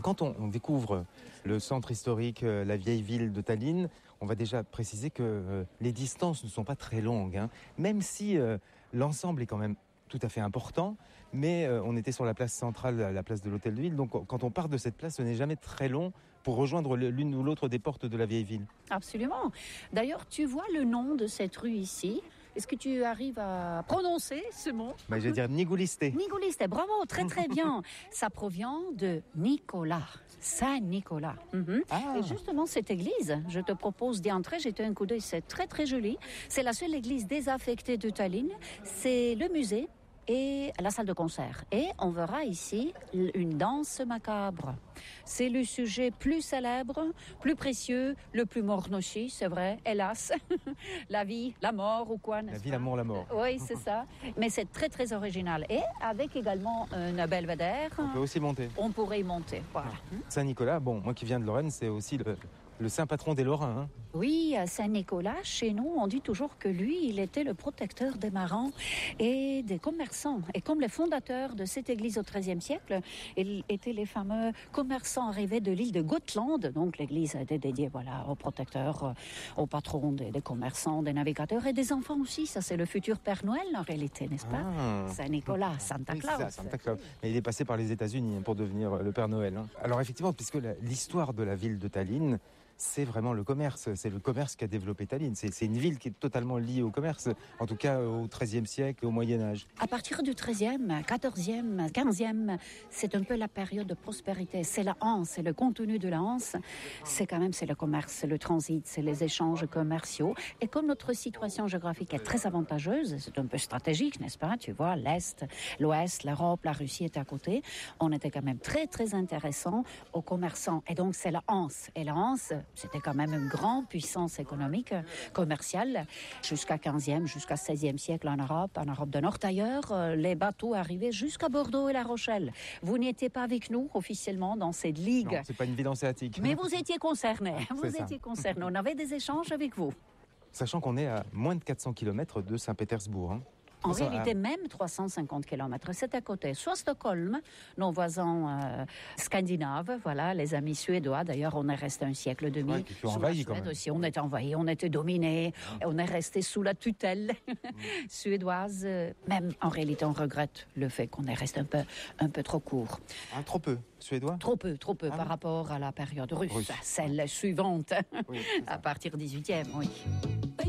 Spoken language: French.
Quand on découvre le centre historique, la vieille ville de Tallinn, on va déjà préciser que les distances ne sont pas très longues, hein, même si l'ensemble est quand même tout à fait important, mais on était sur la place centrale, la place de l'Hôtel de Ville, donc quand on part de cette place, ce n'est jamais très long pour rejoindre l'une ou l'autre des portes de la vieille ville. Absolument. D'ailleurs, tu vois le nom de cette rue ici. Est-ce que tu arrives à prononcer ce mot? Je vais dire Niguliste. Niguliste, bravo, très très bien. Ça provient de Nicolas, Saint-Nicolas. Et justement, cette église, je te propose d'y entrer, j'ai un coup d'œil, c'est très très joli. C'est la seule église désaffectée de Tallinn. C'est le musée et la salle de concert. Et on verra ici une danse macabre. C'est le sujet plus célèbre, plus précieux, le plus morne aussi, c'est vrai, hélas. La vie, la mort ou quoi, n'est-ce pas? La vie, l'amour, la mort. Oui, c'est ça. Mais c'est très, très original. Et avec également un belvédère. On peut aussi monter. On pourrait y monter, voilà. Saint-Nicolas, bon, moi qui viens de Lorraine, c'est aussi le saint patron des Lorrains. Hein. Oui, Saint-Nicolas, chez nous, on dit toujours que lui, il était le protecteur des marins et des commerçants. Et comme les fondateurs de cette église au XIIIe siècle, ils étaient les fameux commerçants arrivés de l'île de Gotland. Donc l'église était dédiée aux protecteurs, aux patrons des commerçants, des navigateurs et des enfants aussi. Ça, c'est le futur Père Noël en réalité, n'est-ce pas? Saint-Nicolas, Santa Claus. Oui, c'est ça, Santa Claus. Et il est passé par les États-Unis pour devenir le Père Noël. Hein. Alors effectivement, puisque l'histoire de la ville de Tallinn, c'est vraiment le commerce. C'est le commerce qui a développé Tallinn. C'est une ville qui est totalement liée au commerce, en tout cas au XIIIe siècle et au Moyen-Âge. À partir du XIIIe, XIVe, XVe, c'est un peu la période de prospérité. C'est la Hanse, c'est le contenu de la Hanse. C'est le commerce, c'est le transit, c'est les échanges commerciaux. Et comme notre situation géographique est très avantageuse, c'est un peu stratégique, n'est-ce pas? Tu vois, l'Est, l'Ouest, l'Europe, la Russie est à côté. On était quand même très, très intéressant aux commerçants. Et donc, c'est la Hanse. Et la Hanse, c'était quand même une grande puissance économique, commerciale, jusqu'à 15e, jusqu'à 16e siècle en Europe de Nord. D'ailleurs, les bateaux arrivaient jusqu'à Bordeaux et La Rochelle. Vous n'étiez pas avec nous officiellement dans cette ligue. Non, c'est pas une ville hanséatique. Mais vous étiez concernés. On avait des échanges avec vous. Sachant qu'on est à moins de 400 km de Saint-Pétersbourg. Hein. En réalité, même 350 km. C'est à côté. Soit Stockholm, nos voisins scandinaves, les amis suédois. D'ailleurs, on est resté un siècle et demi. Ouais, qui ont envahi quand même. Aussi. On était envahis, on était dominés. On est resté sous la tutelle suédoise. Même, en réalité, on regrette le fait qu'on est resté un peu trop court. Trop peu. Suédois? Trop peu par rapport à la période russe. Celle suivante, à partir du 18e, oui.